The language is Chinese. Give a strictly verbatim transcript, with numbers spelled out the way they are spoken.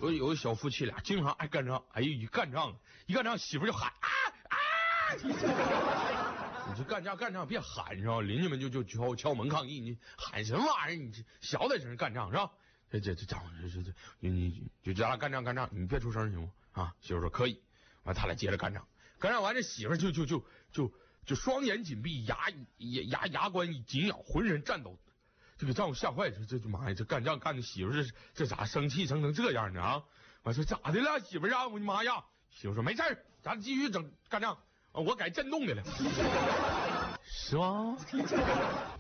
有有个小夫妻俩经常爱干仗，哎一干仗一干仗媳妇就喊啊啊！你这干仗干仗别喊是吧？邻居们就就敲敲门抗议，你喊什么玩意儿？你这小点声干仗是吧？这这这仗这这这你你就咱俩干仗干仗，你别出声行吗？啊，媳妇说可以，完他俩接着干仗，干仗完这媳妇就就就就就双眼紧闭，牙牙牙牙关紧咬，浑身颤抖。这个丈夫吓坏，这这妈呀，这干仗干的媳妇这这咋生气成成这样呢啊？我说咋的了，媳妇啊？我的妈呀！媳妇说没事咱继续整干仗，我改震动的了，是吗？